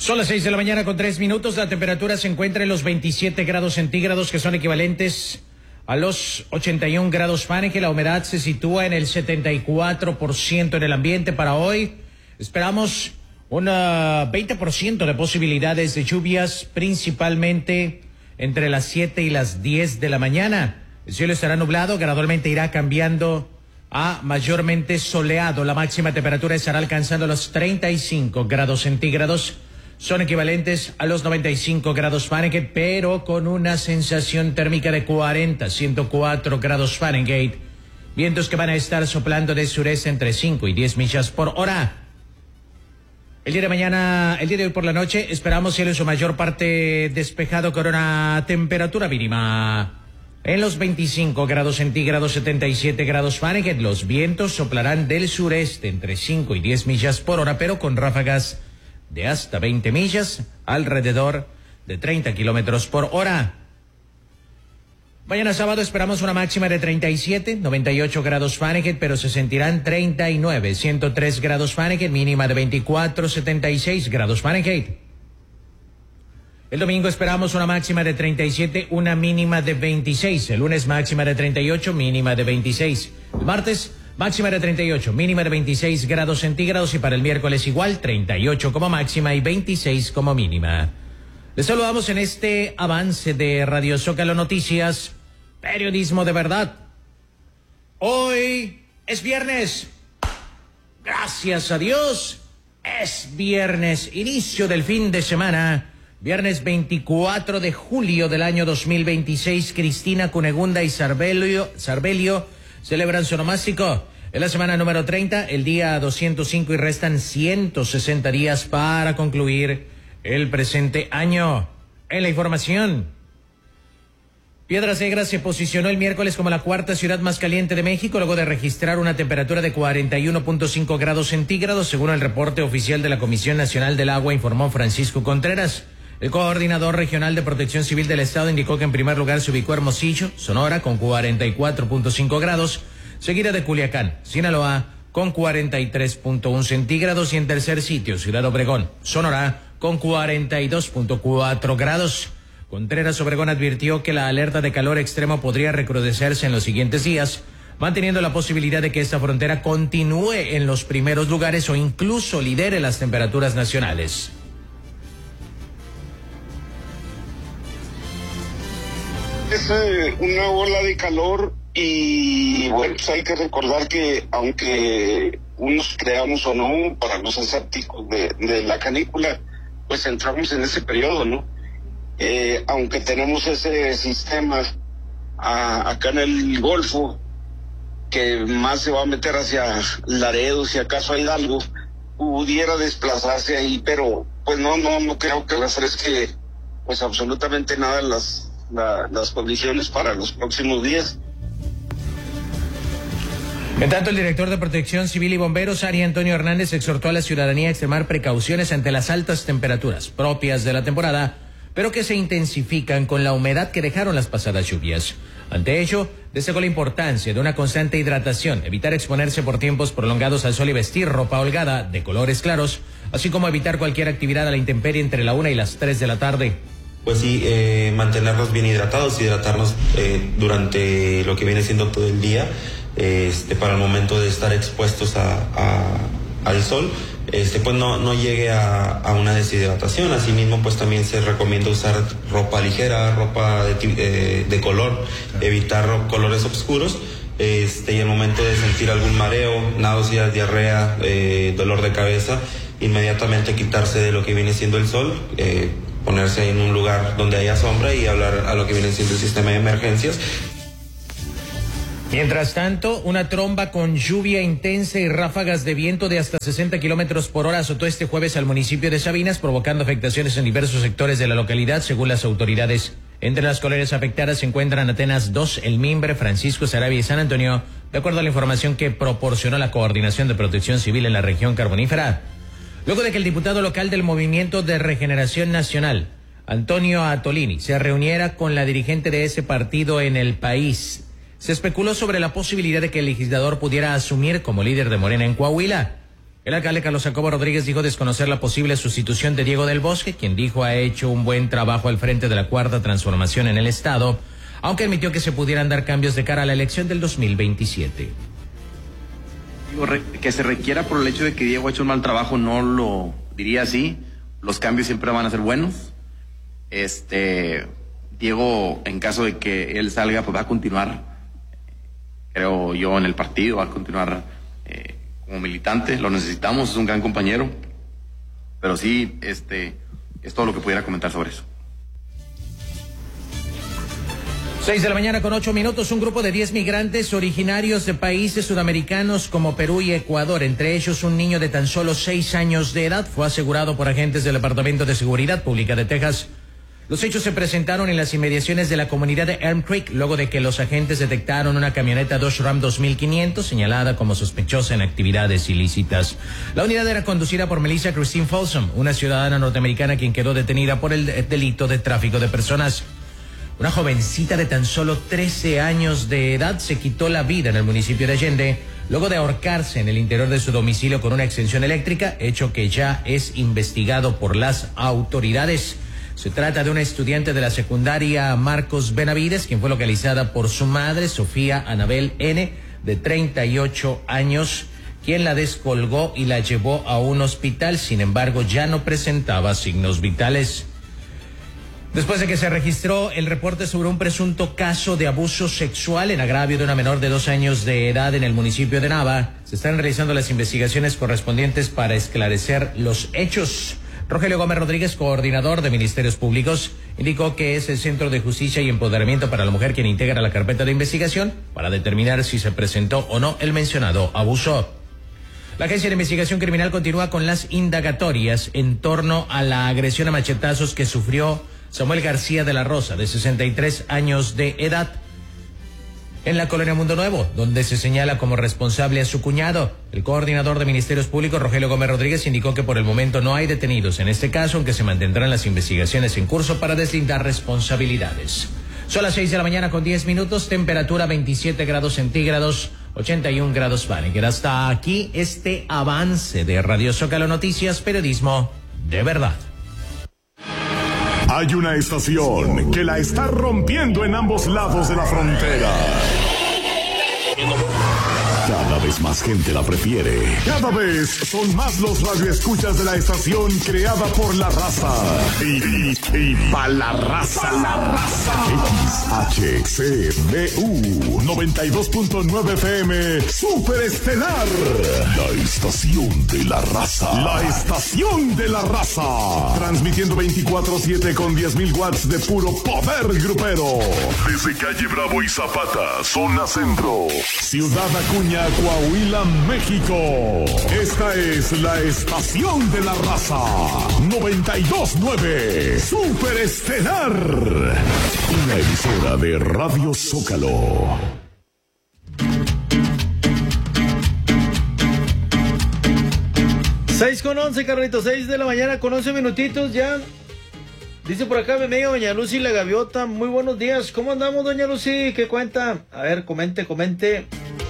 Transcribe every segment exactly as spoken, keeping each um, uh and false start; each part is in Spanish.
Son las seis de la mañana con tres minutos. La temperatura se encuentra en los veintisiete grados centígrados, que son equivalentes a los ochenta y un grados Fahrenheit. La humedad se sitúa en el setenta y cuatro por ciento en el ambiente para hoy. Esperamos un veinte por ciento de posibilidades de lluvias, principalmente entre las siete y las diez de la mañana. El cielo estará nublado, gradualmente irá cambiando a mayormente soleado. La máxima temperatura estará alcanzando los treinta y cinco grados centígrados. Son equivalentes a los noventa y cinco grados Fahrenheit, pero con una sensación térmica de cuarenta, ciento cuatro grados Fahrenheit. Vientos que van a estar soplando de sureste entre cinco y diez millas por hora. El día de mañana, el día de hoy por la noche, esperamos cielo en su mayor parte despejado con una temperatura mínima en los veinticinco grados centígrados, setenta y siete grados Fahrenheit. Los vientos soplarán del sureste entre cinco y diez millas por hora, pero con ráfagas de hasta veinte millas, alrededor de treinta kilómetros por hora. Mañana sábado esperamos una máxima de treinta y siete, noventa y ocho grados Fahrenheit, pero se sentirán treinta y nueve, ciento tres grados Fahrenheit, mínima de veinticuatro, setenta y seis grados Fahrenheit. El domingo esperamos una máxima de treinta y siete, una mínima de veintiséis. El lunes máxima de treinta y ocho, mínima de veintiséis. El martes máxima de treinta y ocho, mínima de veintiséis grados centígrados, y para el miércoles igual, treinta y ocho como máxima y veintiséis como mínima. Les saludamos en este avance de Radio Zócalo Noticias, periodismo de verdad. Hoy es viernes. Gracias a Dios, es viernes, inicio del fin de semana. Viernes veinticuatro de julio del año dos mil veintiséis. Cristina Cunegunda y Sarbelio, Sarbelio celebran su onomástico. En la semana número treinta, el día doscientos cinco, y restan ciento sesenta días para concluir el presente año. En la información, Piedras Negras se posicionó el miércoles como la cuarta ciudad más caliente de México, luego de registrar una temperatura de cuarenta y uno punto cinco grados centígrados, según el reporte oficial de la Comisión Nacional del Agua, informó Francisco Contreras. El coordinador regional de Protección Civil del Estado indicó que en primer lugar se ubicó Hermosillo, Sonora, con cuarenta y cuatro punto cinco grados, seguida de Culiacán, Sinaloa, con cuarenta y tres punto uno centígrados, y en tercer sitio, Ciudad Obregón, Sonora, con cuarenta y dos punto cuatro grados. Contreras Obregón advirtió que la alerta de calor extremo podría recrudecerse en los siguientes días, manteniendo la posibilidad de que esta frontera continúe en los primeros lugares o incluso lidere las temperaturas nacionales. Es eh, una ola de calor y bueno, pues hay que recordar que aunque unos creamos o no, para los escépticos de, de la canícula, pues entramos en ese periodo, ¿no? Eh, aunque tenemos ese sistema a, acá en el Golfo, que más se va a meter hacia Laredo, si acaso hay algo, pudiera desplazarse ahí, pero pues no, no, no creo que las tres que pues absolutamente nada las La, las condiciones para los próximos días. En tanto, el director de Protección Civil y Bomberos, Ari Antonio Hernández, exhortó a la ciudadanía a extremar precauciones ante las altas temperaturas propias de la temporada, pero que se intensifican con la humedad que dejaron las pasadas lluvias. Ante ello, destacó la importancia de una constante hidratación, evitar exponerse por tiempos prolongados al sol y vestir ropa holgada de colores claros, así como evitar cualquier actividad a la intemperie entre la una y las tres de la tarde. Pues sí, eh, mantenernos bien hidratados, hidratarnos eh, durante lo que viene siendo todo el día, eh, este, para el momento de estar expuestos a, a, al sol, este, pues no, no llegue a, a una deshidratación. Asimismo, pues también se recomienda usar ropa ligera, ropa de, eh, de color, evitar colores oscuros, este, y el momento de sentir algún mareo, náuseas, diarrea, eh, dolor de cabeza, inmediatamente quitarse de lo que viene siendo el sol, eh, ponerse en un lugar donde haya sombra y hablar a lo que viene siendo el sistema de emergencias. Mientras tanto, una tromba con lluvia intensa y ráfagas de viento de hasta sesenta kilómetros por hora azotó este jueves al municipio de Sabinas, provocando afectaciones en diversos sectores de la localidad, según las autoridades. Entre las colonias afectadas se encuentran Atenas dos, El Mimbre, Francisco Sarabia y San Antonio, de acuerdo a la información que proporcionó la Coordinación de Protección Civil en la región carbonífera. Luego de que el diputado local del Movimiento de Regeneración Nacional, Antonio Atolini, se reuniera con la dirigente de ese partido en el país, se especuló sobre la posibilidad de que el legislador pudiera asumir como líder de Morena en Coahuila. El alcalde Carlos Jacobo Rodríguez dijo desconocer la posible sustitución de Diego del Bosque, quien dijo ha hecho un buen trabajo al frente de la cuarta transformación en el estado, aunque admitió que se pudieran dar cambios de cara a la elección del dos mil veintisiete. Digo, que se requiera por el hecho de que Diego ha hecho un mal trabajo, no lo diría así. Los cambios siempre van a ser buenos. Este, Diego, en caso de que él salga, pues va a continuar, creo yo, en el partido, va a continuar eh, como militante. Lo necesitamos, es un gran compañero. Pero sí, este, es todo lo que pudiera comentar sobre eso. Seis de la mañana con ocho minutos, un grupo de diez migrantes originarios de países sudamericanos como Perú y Ecuador, entre ellos un niño de tan solo seis años de edad, fue asegurado por agentes del Departamento de Seguridad Pública de Texas. Los hechos se presentaron en las inmediaciones de la comunidad de Elm Creek, luego de que los agentes detectaron una camioneta Dodge Ram dos mil quinientos señalada como sospechosa en actividades ilícitas. La unidad era conducida por Melissa Christine Folsom, una ciudadana norteamericana quien quedó detenida por el delito de tráfico de personas. Una jovencita de tan solo trece años de edad se quitó la vida en el municipio de Allende luego de ahorcarse en el interior de su domicilio con una extensión eléctrica, hecho que ya es investigado por las autoridades. Se trata de una estudiante de la secundaria Marcos Benavides, quien fue localizada por su madre, Sofía Anabel N., de treinta y ocho años, quien la descolgó y la llevó a un hospital. Sin embargo, ya no presentaba signos vitales. Después de que se registró el reporte sobre un presunto caso de abuso sexual en agravio de una menor de dos años de edad en el municipio de Nava, se están realizando las investigaciones correspondientes para esclarecer los hechos. Rogelio Gómez Rodríguez, coordinador de Ministerios Públicos, indicó que es el Centro de Justicia y Empoderamiento para la Mujer quien integra la carpeta de investigación para determinar si se presentó o no el mencionado abuso. La Agencia de Investigación Criminal continúa con las indagatorias en torno a la agresión a machetazos que sufrió Samuel García de la Rosa, de sesenta y tres años de edad, en la colonia Mundo Nuevo, donde se señala como responsable a su cuñado. El coordinador de Ministerios Públicos, Rogelio Gómez Rodríguez, indicó que por el momento no hay detenidos en este caso, aunque se mantendrán las investigaciones en curso para deslindar responsabilidades. Son las seis de la mañana con diez minutos, temperatura veintisiete grados centígrados, ochenta y un grados Fahrenheit. Hasta aquí este avance de Radio Zócalo Noticias, periodismo de verdad. Hay una estación que la está rompiendo en ambos lados de la frontera. Cada vez más gente la prefiere. Cada vez son más los radioescuchas de la estación creada por la raza. Y, y, y pa' la raza. Pa' la raza. X H C B U noventa y dos punto nueve F M Super Estelar. La estación de la raza. La estación de la raza. Transmitiendo veinticuatro siete con diez mil watts de puro poder grupero. Desde calle Bravo y Zapata, zona centro. Ciudad Acuña, Coahuila, México. Esta es la estación de la raza. noventa y dos punto nueve Super Estelar. Una emisora de Radio Zócalo. seis con once, carnalitos, seis de la mañana con once minutitos ya. Dice por acá mi amiga doña Lucy La Gaviota. Muy buenos días, ¿cómo andamos, doña Lucy? ¿Qué cuenta? A ver, comente, comente.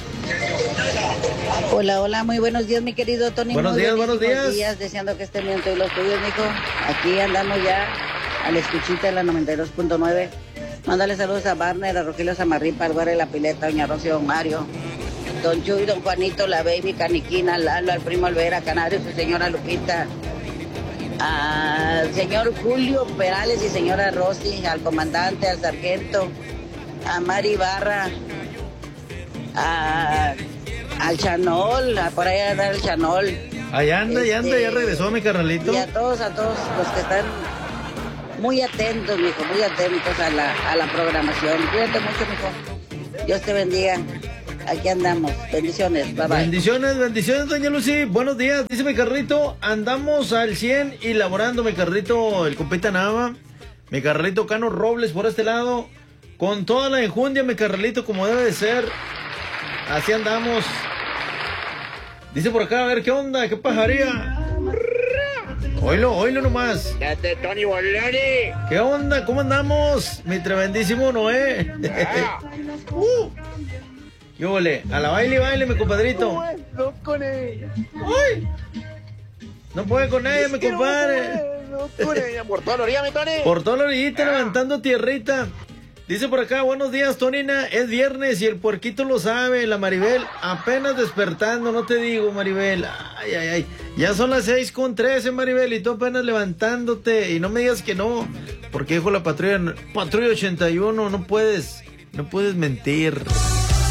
Hola, hola, muy buenos días, mi querido Tony. Buenos días, buenos días. días. Deseando que estén bien todos los tuyos, mijo. Aquí andamos ya a la escuchita de la noventa y dos punto nueve. Mándale saludos a Barner, a Rogelio Zamarripa, al Guardia de la Pileta, doña Rocío, don Mario, don Chuy, don Juanito, la Baby, Caniquina, Lalo, al primo Olvera, Canario, su señora Lupita, al señor Julio Perales y señora Rosy, al comandante, al sargento, a Mari Barra, a, al Chanol, a, por ahí anda el Chanol. Allá anda, allá anda, Este, ya regresó mi carnalito. Y a todos, a todos los que están muy atentos, mijo, muy atentos a la, a la programación. Cuídate mucho, mijo. Dios te bendiga. Aquí andamos. Bendiciones. Bye bye. Bendiciones, bendiciones, doña Lucy. Buenos días. Dice mi carrito, andamos al cien y laborando, mi carrito, el compita Nava. Mi carrito Cano Robles por este lado. Con toda la enjundia, mi carrito, como debe de ser. Así andamos. Dice por acá, a ver, ¿qué onda? ¿Qué pajaría? Oílo, oílo nomás. Date, Tony Bolari. ¿Qué onda? ¿Cómo andamos? Mi tremendísimo Noé. uh. ¿Qué ole? A la baile, baile, mi compadrito. con ella. ¡Ay! No puede con ella, mi compadre. No puede, por toda la orilla, mi Tony. Por toda la orillita, levantando tierrita. Dice por acá, buenos días, Tonina. Es viernes y el puerquito lo sabe. La Maribel apenas despertando, no te digo, Maribel. Ay, ay, ay. Ya son las seis con trece, Maribel, y tú apenas levantándote. Y no me digas que no, porque dijo la patrulla, patrulla ochenta y uno, no puedes, no puedes mentir.